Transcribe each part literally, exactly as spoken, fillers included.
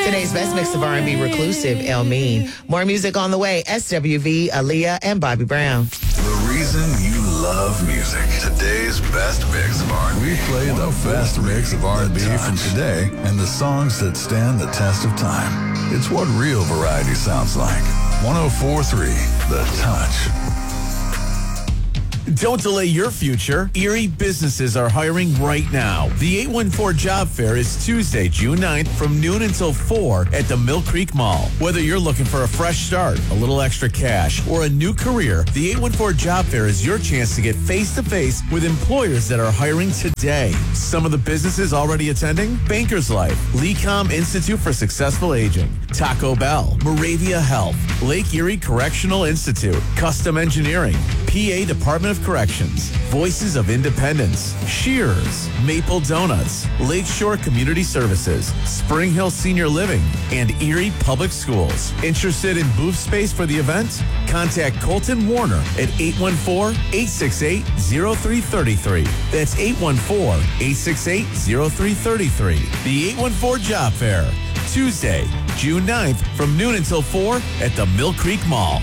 Today's best mix of R and B, Reclusive, El Mean. More music on the way. S W V, Aaliyah, and Bobby Brown. The reason you love music. Today's best mix of R and B. We play the best mix of R and B from today and the songs that stand the test of time. It's what real variety sounds like. one oh four point three, The Touch. Don't delay your future. Erie businesses are hiring right now. The eight one four Job Fair is Tuesday, June ninth from noon until four at the Mill Creek Mall. Whether you're looking for a fresh start, a little extra cash, or a new career, the eight one four Job Fair is your chance to get face-to-face with employers that are hiring today. Some of the businesses already attending: Bankers Life, Lecom Institute for Successful Aging, Taco Bell, Moravia Health, Lake Erie Correctional Institute, Custom Engineering, P A Department of Corrections, Voices of Independence, Shears, Maple Donuts, Lakeshore Community Services, Spring Hill Senior Living, and Erie Public Schools. Interested in booth space for the event? Contact Colton Warner at eight one four, eight six eight, zero three three three. That's eight one four, eight six eight, zero three three three. The eight one four Job Fair, Tuesday, June ninth from noon until four at the Mill Creek Mall.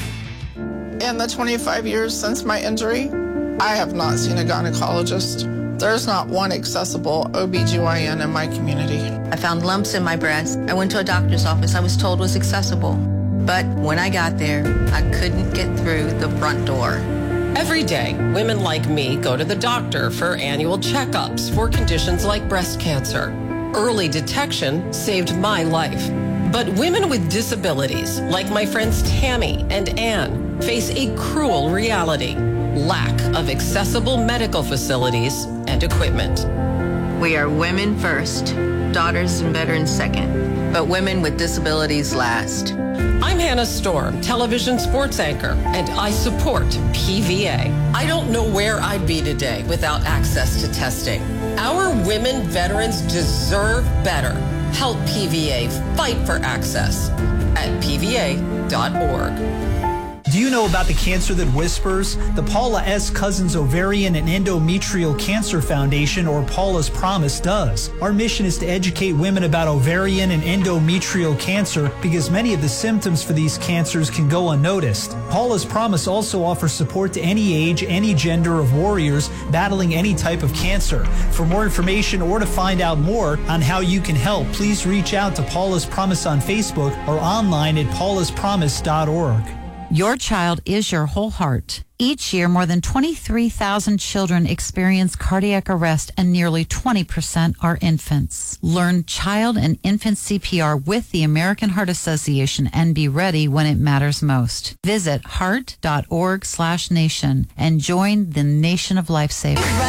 In the twenty-five years since my injury, I have not seen a gynecologist. There's not one accessible O B G Y N in my community. I found lumps in my breast. I went to a doctor's office I was told was accessible. But when I got there, I couldn't get through the front door. Every day, women like me go to the doctor for annual checkups for conditions like breast cancer. Early detection saved my life. But women with disabilities, like my friends Tammy and Ann, face a cruel reality: lack of accessible medical facilities and equipment. We are women first, daughters and veterans second, but women with disabilities last. I'm Hannah Storm, television sports anchor, and I support P V A. I don't know where I'd be today without access to testing. Our women veterans deserve better. Help P V A fight for access at P V A dot org. Do you know about the cancer that whispers? The Paula S. Cousins Ovarian and Endometrial Cancer Foundation, or Paula's Promise, does. Our mission is to educate women about ovarian and endometrial cancer because many of the symptoms for these cancers can go unnoticed. Paula's Promise also offers support to any age, any gender of warriors battling any type of cancer. For more information or to find out more on how you can help, please reach out to Paula's Promise on Facebook or online at paulas promise dot org. Your child is your whole heart. Each year, more than twenty-three thousand children experience cardiac arrest, and nearly twenty percent are infants. Learn child and infant C P R with the American Heart Association and be ready when it matters most. Visit heart dot org slash nation and join the nation of lifesavers.